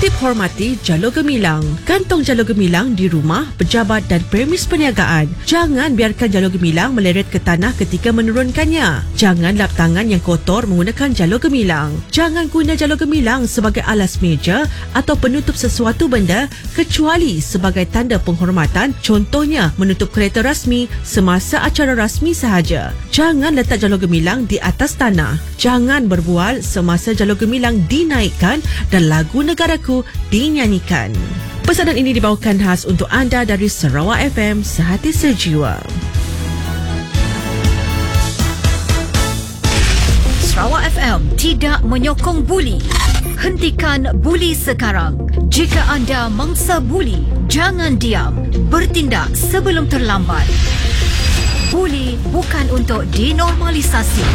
Tertib hormati jalur gemilang. Kantong jalur gemilang di rumah, pejabat dan premis perniagaan. Jangan biarkan jalur gemilang meleret ke tanah ketika menurunkannya. Jangan lap tangan yang kotor menggunakan jalur gemilang. Jangan guna jalur gemilang sebagai alas meja atau penutup sesuatu benda kecuali sebagai tanda penghormatan, contohnya menutup kereta rasmi semasa acara rasmi sahaja. Jangan letak jalur gemilang di atas tanah. Jangan berbual semasa jalur gemilang dinaikkan dan lagu Negaraku dinyanyikan. Pesanan ini dibawakan khas untuk anda dari Sarawak FM, sehati sejiwa. Sarawak FM tidak menyokong buli. Hentikan buli sekarang. Jika anda mangsa buli, jangan diam. Bertindak sebelum terlambat. Buli bukan untuk dinormalisasi.